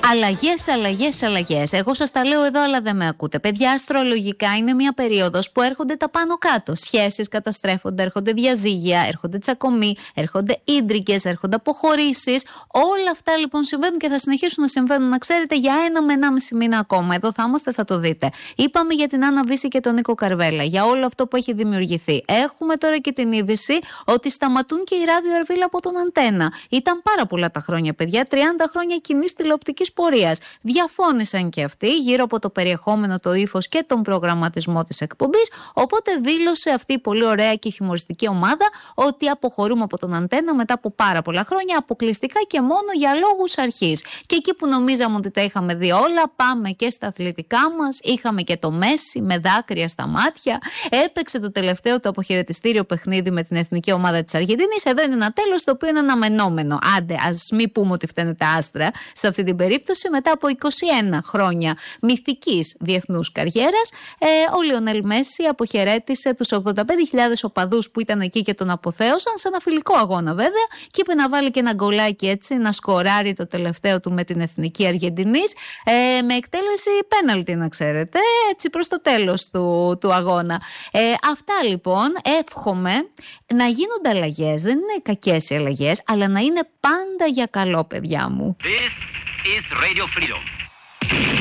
Αλλαγές. Εγώ σας τα λέω εδώ, αλλά δεν με ακούτε. Παιδιά, αστρολογικά είναι μια περίοδος που έρχονται τα πάνω κάτω. Σχέσεις καταστρέφονται, έρχονται διαζύγια, έρχονται τσακωμοί, έρχονται ίντρικες, έρχονται αποχωρήσεις. Όλα αυτά λοιπόν συμβαίνουν και θα συνεχίσουν να συμβαίνουν, να ξέρετε, για 1 με 1,5 μήνα ακόμα. Εδώ θα είμαστε, θα το δείτε. Είπαμε για την Άννα Βύση και τον Νίκο Καρβέλα, για όλο αυτό που έχει δημιουργηθεί. Έχουμε τώρα και την είδηση ότι σταματούν και οι ράδιο Αρβίλα από τον Αντένα. Ήταν πάρα πολλά τα χρόνια, παιδιά, 30 χρόνια κοινής τηλεοπτικής πορείας. Διαφώνησαν και αυτοί γύρω από το περιεχόμενο, το ύφος και τον προγραμματισμό της εκπομπής. Οπότε δήλωσε αυτή η πολύ ωραία και χιουμοριστική ομάδα ότι αποχωρούμε από τον Αντένα μετά από πάρα πολλά χρόνια, αποκλειστικά και μόνο για λόγους αρχής. Και εκεί που νομίζαμε ότι τα είχαμε δει όλα, πάμε και στα αθλητικά μας. Είχαμε και το Μέση με δάκρυα στα μάτια. Έπαιξε το τελευταίο το αποχαιρετιστήριο παιχνίδι με την εθνική ομάδα της Αργεντινής. Εδώ είναι ένα τέλος το οποίο είναι αναμενόμενο. Άντε, ας μην πούμε ότι φταίνε τα άστρα σε αυτή την περίπτωση. Μετά από 21 χρόνια μυθικής διεθνούς καριέρας, ο Λιονέλ Μέση αποχαιρέτησε τους 85.000 οπαδούς που ήταν εκεί και τον αποθέωσαν σε ένα φιλικό αγώνα βέβαια, και είπε να βάλει και ένα γκολάκι έτσι, να σκοράρει το τελευταίο του με την εθνική Αργεντινής, με εκτέλεση πέναλτι, να ξέρετε, έτσι προς το τέλος του αγώνα. Αυτά λοιπόν, εύχομαι να γίνονται αλλαγές. Δεν είναι κακές οι αλλαγές, αλλά να είναι πάντα για καλό, παιδιά μου. This is Radio Freedom.